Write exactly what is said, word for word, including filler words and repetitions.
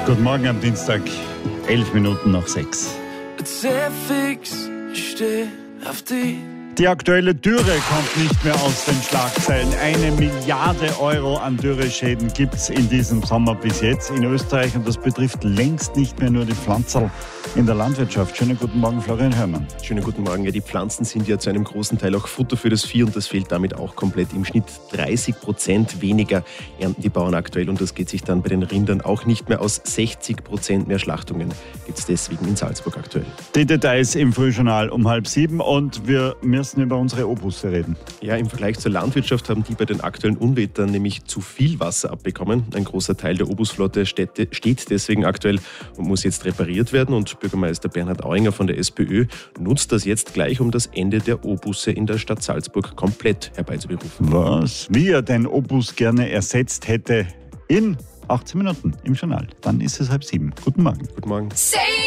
Guten Morgen am Dienstag, elf Minuten nach sechs. Sehr fix, ich steh auf die. Die aktuelle Dürre kommt nicht mehr aus den Schlagzeilen. Eine Milliarde Euro an Dürreschäden gibt es in diesem Sommer bis jetzt in Österreich. Und das betrifft längst nicht mehr nur die Pflanzerl in der Landwirtschaft. Schönen guten Morgen, Florian Hörmann. Schönen guten Morgen. Ja, die Pflanzen sind ja zu einem großen Teil auch Futter für das Vieh und das fehlt damit auch komplett. Im Schnitt dreißig Prozent weniger ernten die Bauern aktuell und das geht sich dann bei den Rindern auch nicht mehr aus. sechzig Prozent mehr Schlachtungen gibt es deswegen in Salzburg aktuell. Die Details im Frühjournal um halb sieben und wir müssen über unsere Obusse reden. Ja, im Vergleich zur Landwirtschaft haben die bei den aktuellen Unwettern nämlich zu viel Wasser abbekommen. Ein großer Teil der Obusflotte steht, steht deswegen aktuell und muss jetzt repariert werden. Und Bürgermeister Bernhard Auinger von der SPÖ nutzt das jetzt gleich, um das Ende der Obusse in der Stadt Salzburg komplett herbeizuberufen. Was? Wie er den Obus gerne ersetzt hätte in achtzehn Minuten im Journal. Dann ist es halb sieben. Guten Morgen. Guten Morgen. Say